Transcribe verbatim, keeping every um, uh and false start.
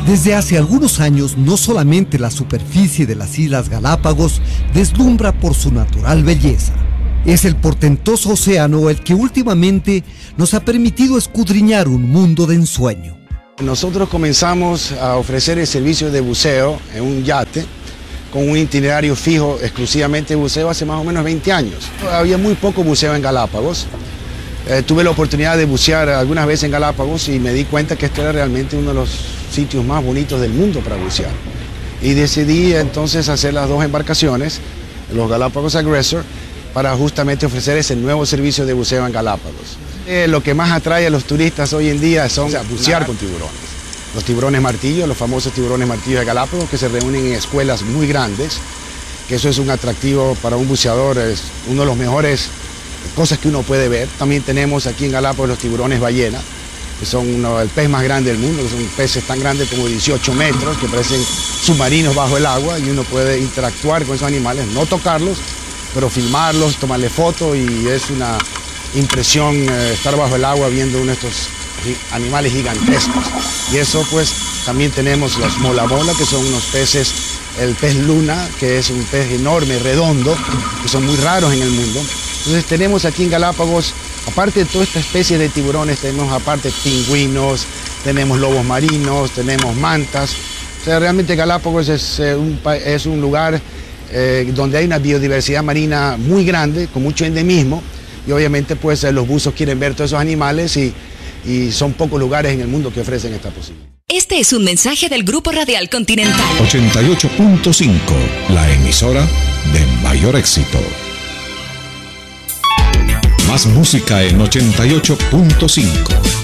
Desde hace algunos años, no solamente la superficie de las Islas Galápagos deslumbra por su natural belleza. Es el portentoso océano el que últimamente nos ha permitido escudriñar un mundo de ensueño. Nosotros comenzamos a ofrecer el servicio de buceo en un yate con un itinerario fijo exclusivamente de buceo hace más o menos veinte años. Había muy poco buceo en Galápagos. Eh, tuve la oportunidad de bucear algunas veces en Galápagos y me di cuenta que este era realmente uno de los sitios más bonitos del mundo para bucear. Y decidí entonces hacer las dos embarcaciones, los Galápagos Aggressor, para justamente ofrecer ese nuevo servicio de buceo en Galápagos. Eh, lo que más atrae a los turistas hoy en día son bucear con tiburones. Los tiburones martillo, los famosos tiburones martillo de Galápagos, que se reúnen en escuelas muy grandes, que eso es un atractivo para un buceador, es uno de los mejores cosas que uno puede ver. También tenemos aquí en Galápagos los tiburones ballena, que son uno, el pez más grande del mundo, que son peces tan grandes como dieciocho metros, que parecen submarinos bajo el agua, y uno puede interactuar con esos animales, no tocarlos, pero filmarlos, tomarle fotos, y es una impresión eh, estar bajo el agua viendo uno de estos animales gigantescos. Y eso pues también tenemos los mola mola, que son unos peces, el pez luna, que es un pez enorme, redondo, que son muy raros en el mundo. Entonces tenemos aquí en Galápagos, aparte de toda esta especie de tiburones, tenemos aparte pingüinos, tenemos lobos marinos, tenemos mantas. O sea, realmente Galápagos es, eh, un, es un lugar eh, donde hay una biodiversidad marina muy grande, con mucho endemismo, y obviamente pues eh, los buzos quieren ver todos esos animales y, y son pocos lugares en el mundo que ofrecen esta posibilidad. Este es un mensaje del Grupo Radial Continental. ochenta y ocho punto cinco, la emisora de mayor éxito. Más música en ochenta y ocho punto cinco.